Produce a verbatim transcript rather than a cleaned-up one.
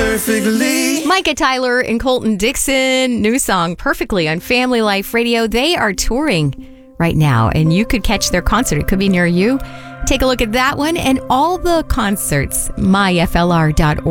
perfectly. Micah Tyler and Colton Dixon, new song Perfectly on Family Life Radio. They are touring right now, and you could catch their concert. It could be near you. Take a look at that one and all the concerts, my f l r dot org.